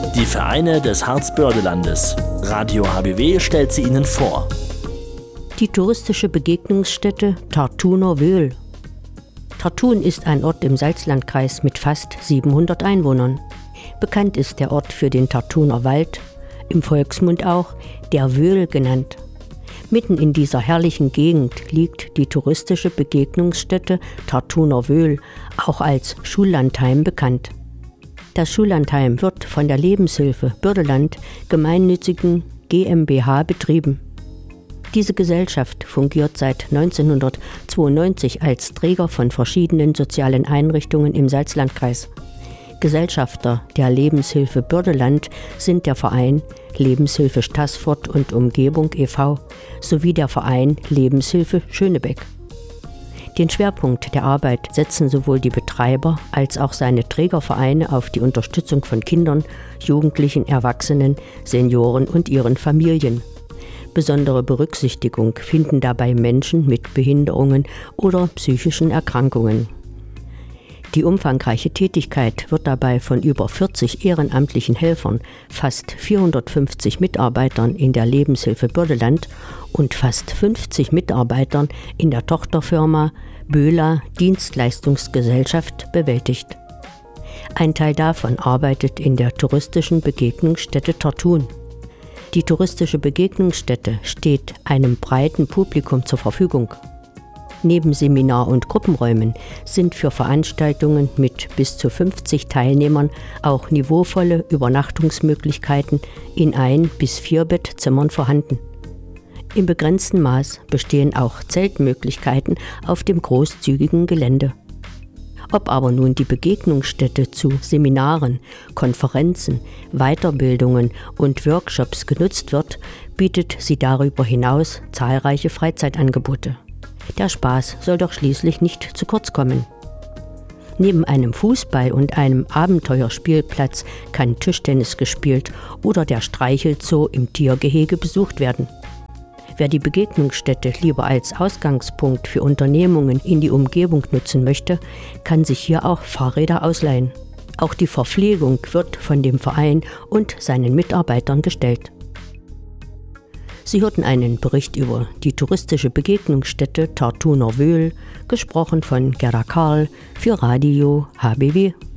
Die Vereine des Harzbördelandes. Radio HBW stellt sie Ihnen vor. Die touristische Begegnungsstätte Tartuner Wöhl. Tartun ist ein Ort im Salzlandkreis mit fast 700 Einwohnern. Bekannt ist der Ort für den Tartuner Wald, im Volksmund auch der Wöhl genannt. Mitten in dieser herrlichen Gegend liegt die touristische Begegnungsstätte Tartuner Wöhl, auch als Schullandheim bekannt. Das Schullandheim wird von der Lebenshilfe Bördeland gemeinnützigen GmbH betrieben. Diese Gesellschaft fungiert seit 1992 als Träger von verschiedenen sozialen Einrichtungen im Salzlandkreis. Gesellschafter der Lebenshilfe Bördeland sind der Verein Lebenshilfe Staßfurt und Umgebung e.V. sowie der Verein Lebenshilfe Schönebeck. Den Schwerpunkt der Arbeit setzen sowohl die Betreiber als auch seine Trägervereine auf die Unterstützung von Kindern, Jugendlichen, Erwachsenen, Senioren und ihren Familien. Besondere Berücksichtigung finden dabei Menschen mit Behinderungen oder psychischen Erkrankungen. Die umfangreiche Tätigkeit wird dabei von über 40 ehrenamtlichen Helfern, fast 450 Mitarbeitern in der Lebenshilfe Bördeland und fast 50 Mitarbeitern in der Tochterfirma Böhler Dienstleistungsgesellschaft bewältigt. Ein Teil davon arbeitet in der touristischen Begegnungsstätte Tartun. Die touristische Begegnungsstätte steht einem breiten Publikum zur Verfügung. Neben Seminar- und Gruppenräumen sind für Veranstaltungen mit bis zu 50 Teilnehmern auch niveauvolle Übernachtungsmöglichkeiten in 1 bis 4 Bettzimmern vorhanden. Im begrenzten Maß bestehen auch Zeltmöglichkeiten auf dem großzügigen Gelände. Ob aber nun die Begegnungsstätte zu Seminaren, Konferenzen, Weiterbildungen und Workshops genutzt wird, bietet sie darüber hinaus zahlreiche Freizeitangebote. Der Spaß soll doch schließlich nicht zu kurz kommen. Neben einem Fußball- und einem Abenteuerspielplatz kann Tischtennis gespielt oder der Streichelzoo im Tiergehege besucht werden. Wer die Begegnungsstätte lieber als Ausgangspunkt für Unternehmungen in die Umgebung nutzen möchte, kann sich hier auch Fahrräder ausleihen. Auch die Verpflegung wird von dem Verein und seinen Mitarbeitern gestellt. Sie hörten einen Bericht über die touristische Begegnungsstätte Tartuner Wöhl, gesprochen von Gerda Karl für Radio HBW.